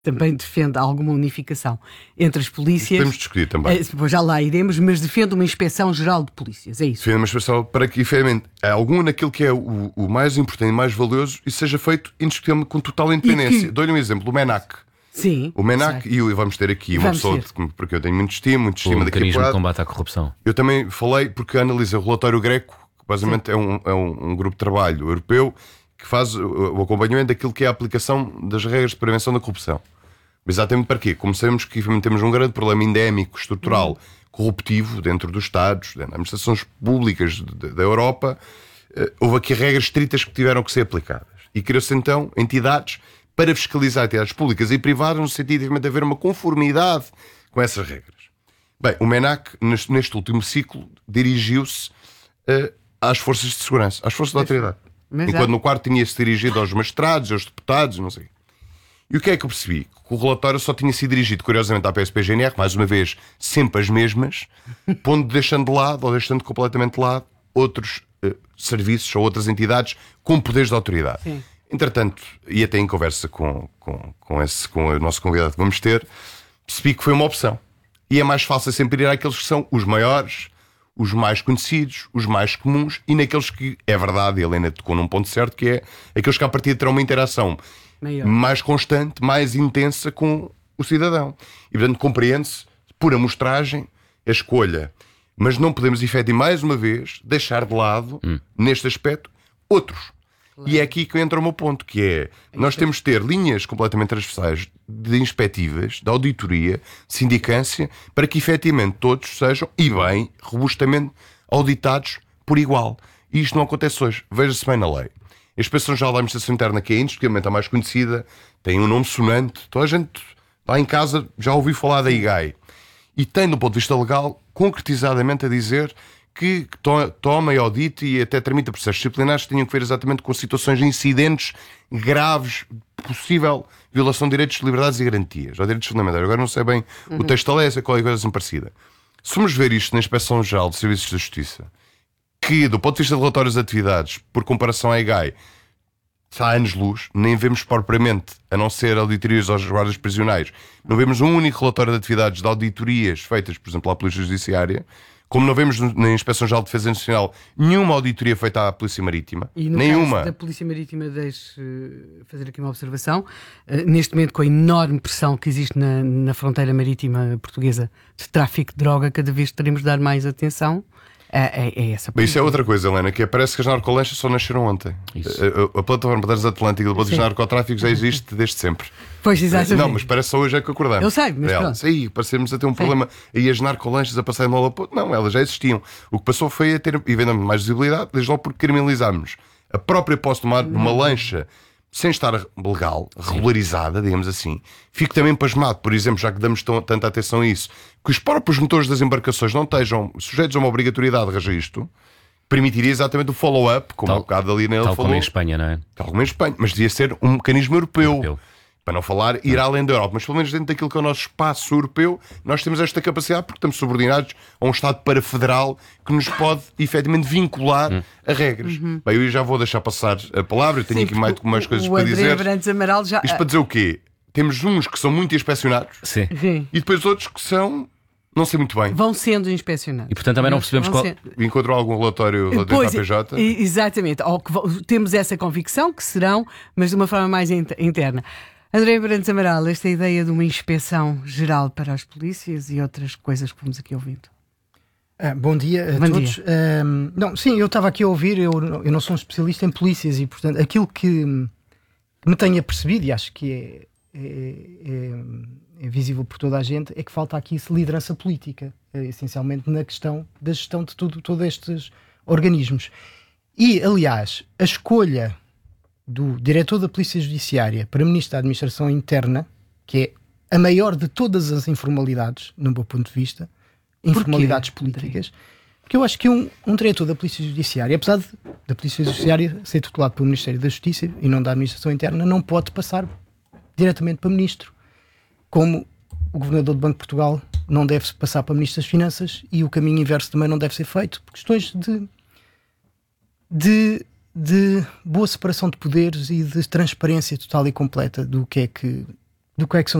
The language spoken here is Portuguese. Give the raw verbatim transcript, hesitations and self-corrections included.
também defende alguma unificação entre as polícias. Podemos discutir também. Uh, já lá iremos, mas defende uma inspeção geral de polícias, é isso? Defende uma inspeção para que, efetivamente, algum naquilo que é o, o mais importante e mais valioso, isso seja feito indiscutivelmente com total independência. Que... Dou-lhe um exemplo, o MENAC. Sim. O MENAC, e eu, vamos ter aqui uma pessoa, de, porque eu tenho muito estima, muito estima daqui a mecanismo de combate à corrupção. Eu também falei, porque analisei o relatório Greco, que basicamente é, um, é um, um grupo de trabalho europeu que faz o, o acompanhamento daquilo que é a aplicação das regras de prevenção da corrupção. Exatamente para quê? Como sabemos que temos um grande problema endémico, estrutural, corruptivo dentro dos Estados, dentro das administrações públicas de, da Europa, houve aqui regras estritas que tiveram que ser aplicadas. E criou-se então entidades para fiscalizar entidades públicas e privadas, no sentido de haver uma conformidade com essas regras. Bem, o MENAC, neste, neste último ciclo, dirigiu-se uh, às forças de segurança, às forças da autoridade. Mas enquanto é. no quarto tinha-se dirigido aos magistrados, aos deputados, não sei. E o que é que eu percebi? Que o relatório só tinha sido dirigido, curiosamente, à P S P G N R, mais uma vez, sempre as mesmas, pondo, deixando de lado, ou deixando completamente de lado, outros uh, serviços ou outras entidades com poderes de autoridade. Sim. Entretanto, e até em conversa com, com, com, esse, com o nosso convidado que vamos ter, percebi que foi uma opção. E é mais fácil sempre ir àqueles que são os maiores, os mais conhecidos, os mais comuns, e naqueles que, é verdade, e a Helena tocou num ponto certo, que é aqueles que à partida terão uma interação maior, mais constante, mais intensa com o cidadão. E, portanto, compreende-se, por amostragem, a escolha. Mas não podemos, efetivamente, mais uma vez, deixar de lado, hum. neste aspecto, outros. Claro. E é aqui que entra o meu ponto, que é, nós temos de ter linhas completamente transversais de inspectivas, de auditoria, de sindicância, para que, efetivamente, todos sejam, e bem, robustamente auditados por igual. E isto não acontece hoje. Veja-se bem na lei. A Inspeção Geral da Administração Interna, que é indiscutivelmente a mais conhecida, tem um nome sonante. Toda a gente lá em casa já ouviu falar da I G A I. E tem, do ponto de vista legal, concretizadamente a dizer que to toma e audite e até tramita processos disciplinares que tenham que ver exatamente com situações de incidentes graves, possível violação de direitos, liberdades e garantias, ou direitos fundamentais. Agora não sei bem uhum. o texto da lei, é qualquer coisa assim parecida. Se formos ver isto na Inspeção Geral de Serviços da Justiça, que, do ponto de vista de relatórios de atividades, por comparação à I G A I, está a anos-luz, nem vemos propriamente, a não ser auditorias aos guardas prisionais, não vemos um único relatório de atividades de auditorias feitas, por exemplo, à Polícia Judiciária, como não vemos na Inspeção Geral de Defesa Nacional nenhuma auditoria feita à Polícia Marítima. E no nenhuma. caso da Polícia Marítima, deixe fazer aqui uma observação. Uh, neste momento, com a enorme pressão que existe na, na fronteira marítima portuguesa de tráfico de droga, cada vez teremos de dar mais atenção. É, é essa Bem, isso é outra coisa, Helena, que é, parece que as narcolanchas só nasceram ontem. A, a, a plataforma Transatlântica do ponto de vista narcotráfico já existe desde sempre. Pois, exatamente. Não, mas parece só hoje é que acordamos. Eu sei, mas pronto. Sim, parecemos a ter um Sim. problema. E as narcolanchas a passar de mola... Não, elas já existiam. O que passou foi a ter, e vendendo mais visibilidade, desde logo porque criminalizámos a própria posse de uma, uma lancha sem estar legal, regularizada, Sim. digamos assim. Fico também pasmado, por exemplo, já que damos tão, tanta atenção a isso, que os próprios motores das embarcações não estejam sujeitos a uma obrigatoriedade de registro, permitiria exatamente o follow-up, como há um bocado ali nele falou. Tal como em Espanha, não é? Tal como em Espanha, mas devia ser um mecanismo europeu. europeu. Para não falar, ir além da Europa, mas pelo menos dentro daquilo que é o nosso espaço europeu, nós temos esta capacidade porque estamos subordinados a um Estado parafederal que nos pode, efetivamente, vincular hum. a regras. Uhum. Bem, eu já vou deixar passar a palavra, eu tenho Sim, aqui mais umas coisas o para André dizer. Abrantes Amaral já... Isto para dizer o quê? Temos uns que são muito inspecionados Sim. Sim. e depois outros que são... Não sei muito bem. Vão sendo inspecionados. E portanto também não percebemos qual... Encontrou algum relatório da K P J? Exatamente. Ou que temos essa convicção que serão, mas de uma forma mais interna. André Abrantes Amaral, esta ideia de uma inspeção geral para as polícias e outras coisas que fomos aqui ouvindo. Ah, bom dia a bom todos. Dia. Ah, não, sim, eu estava aqui a ouvir, eu, eu não sou um especialista em polícias e, portanto, aquilo que me tenho apercebido, e acho que é, é, é, é visível por toda a gente, é que falta aqui liderança política, é, essencialmente na questão da gestão de tudo, todos estes organismos. E, aliás, a escolha do diretor da Polícia Judiciária para Ministro da Administração Interna, que é a maior de todas as informalidades, no meu ponto de vista, informalidades políticas, porque eu acho que um, um diretor da Polícia Judiciária, apesar de, da Polícia Judiciária ser tutelado pelo Ministério da Justiça e não da Administração Interna, não pode passar diretamente para Ministro, como o Governador do Banco de Portugal não deve passar para Ministro das Finanças e o caminho inverso também não deve ser feito, por questões de... de de boa separação de poderes e de transparência total e completa do que é que do que é que são